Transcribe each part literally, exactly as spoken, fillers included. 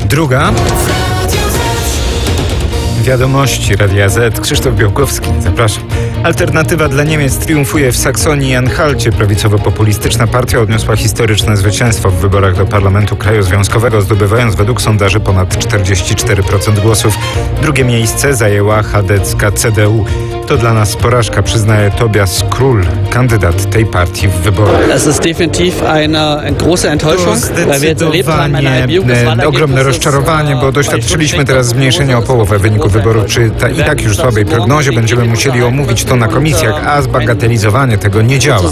Druga. Wiadomości Radia Z. Krzysztof Białkowski. Zapraszam. Alternatywa dla Niemiec triumfuje w Saksonii i Anhalcie. Prawicowo-populistyczna partia odniosła historyczne zwycięstwo w wyborach do Parlamentu Kraju Związkowego, zdobywając według sondaży ponad czterdzieści cztery procent głosów. Drugie miejsce zajęła chadecka C D U. To dla nas porażka, przyznaje Tobias Król, kandydat tej partii w wyborach. Es ist definitiv eine große Enttäuschung. To zdecydowanie ogromne rozczarowanie, bo doświadczyliśmy teraz zmniejszenia o połowę wyniku wyborów. Przy ta, i tak już słabej prognozie będziemy musieli omówić to na komisjach, a zbagatelizowanie tego nie działa.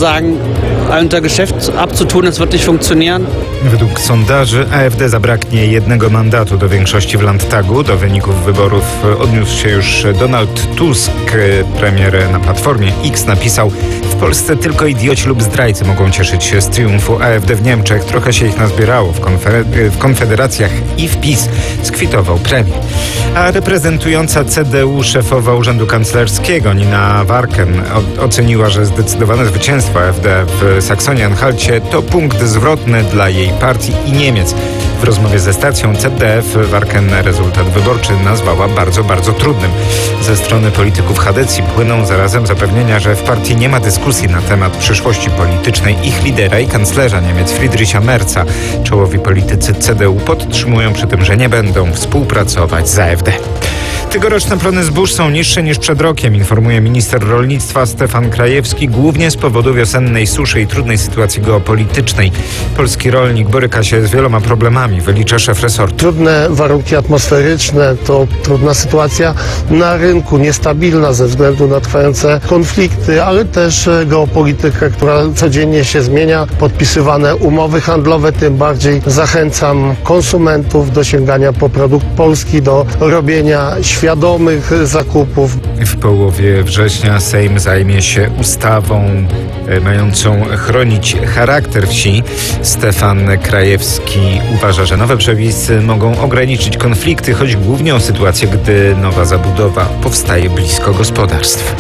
Unter Geschäft abzutun, es wird nicht funktionieren. Według sondaży A F D zabraknie jednego mandatu do większości w Landtagu. Do wyników wyborów odniósł się już Donald Tusk. Premier na Platformie X napisał: w Polsce tylko idioci lub zdrajcy mogą cieszyć się z triumfu A F D w Niemczech. Trochę się ich nazbierało w, konfer- w konfederacjach i w PiS skwitował premier. A reprezentująca C D U szefowa Urzędu Kanclerskiego Nina Warken o- oceniła, że zdecydowane zwycięstwo A F D w Saksonii-Anhalcie to punkt zwrotny dla jej partii i Niemiec. W rozmowie ze stacją Z D F Warken rezultat wyborczy nazwała bardzo, bardzo trudnym. Ze strony polityków chadecji płyną zarazem zapewnienia, że w partii nie ma dyskusji na temat przyszłości politycznej ich lidera i kanclerza Niemiec Friedricha Merza. Czołowi politycy C D U podtrzymują przy tym, że nie będą współpracować z A F D. Tegoroczne plony zbóż są niższe niż przed rokiem, informuje minister rolnictwa Stefan Krajewski, głównie z powodu wiosennej suszy i trudnej sytuacji geopolitycznej. Polski rolnik boryka się z wieloma problemami, wylicza szef resortu. Trudne warunki atmosferyczne to trudna sytuacja na rynku, niestabilna ze względu na trwające konflikty, ale też geopolitykę, która codziennie się zmienia, podpisywane umowy handlowe, tym bardziej zachęcam konsumentów do sięgania po produkt polski, do robienia świadomych zakupów. W połowie września Sejm zajmie się ustawą e, mającą chronić charakter wsi. Stefan Krajewski uważa, że nowe przepisy mogą ograniczyć konflikty, choć głównie o sytuację, gdy nowa zabudowa powstaje blisko gospodarstw.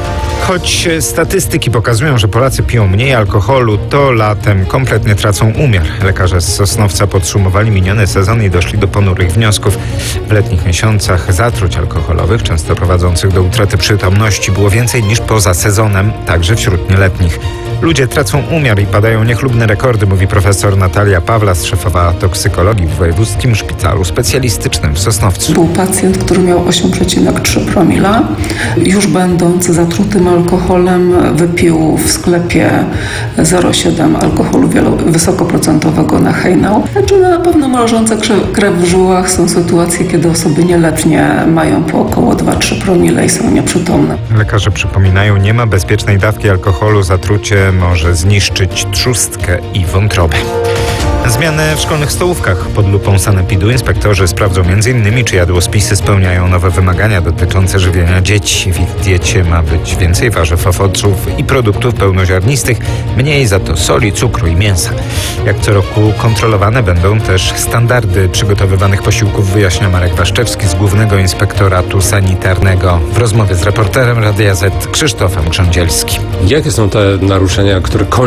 Choć statystyki pokazują, że Polacy piją mniej alkoholu, to latem kompletnie tracą umiar. Lekarze z Sosnowca podsumowali miniony sezon i doszli do ponurych wniosków. W letnich miesiącach zatruć alkoholowych, często prowadzących do utraty przytomności, było więcej niż poza sezonem, także wśród nieletnich. Ludzie tracą umiar i padają niechlubne rekordy, mówi profesor Natalia Pawlas, szefowa toksykologii w Wojewódzkim Szpitalu Specjalistycznym w Sosnowcu. Był pacjent, który miał osiem przecinek trzy promila. Już będąc zatrutym alkoholem wypił w sklepie zero przecinek siedem alkoholu wielo- wysokoprocentowego na hejnał. Znaczy na pewno mrożące krew w żyłach są sytuacje, kiedy osoby nieletnie mają po około dwa trzy promile i są nieprzytomne. Lekarze przypominają, nie ma bezpiecznej dawki alkoholu, zatrucie może zniszczyć trzustkę i wątrobę. Zmiany w szkolnych stołówkach. Pod lupą sanepidu inspektorzy sprawdzą między innymi, czy jadłospisy spełniają nowe wymagania dotyczące żywienia dzieci. W ich diecie ma być więcej warzyw, owoców i produktów pełnoziarnistych, mniej za to soli, cukru i mięsa. Jak co roku kontrolowane będą też standardy przygotowywanych posiłków, wyjaśnia Marek Waszczewski z Głównego Inspektoratu Sanitarnego w rozmowie z reporterem Radia Z Krzysztofem Grządzielskim. Jakie są te naruszenia, które koniec